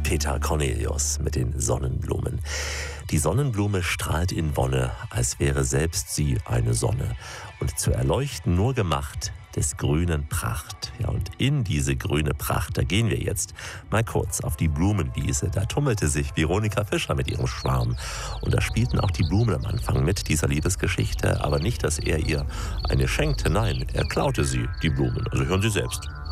Peter Cornelius mit den Sonnenblumen. Die Sonnenblume strahlt in Wonne, als wäre selbst sie eine Sonne. Und zu erleuchten nur gemacht des grünen Pracht. Ja, und in diese grüne Pracht, da gehen wir jetzt mal kurz auf die Blumenwiese. Da tummelte sich Veronika Fischer mit ihrem Schwarm. Und da spielten auch die Blumen am Anfang mit dieser Liebesgeschichte. Aber nicht, dass er ihr eine schenkte, nein, er klaute sie, die Blumen. Also hören Sie selbst.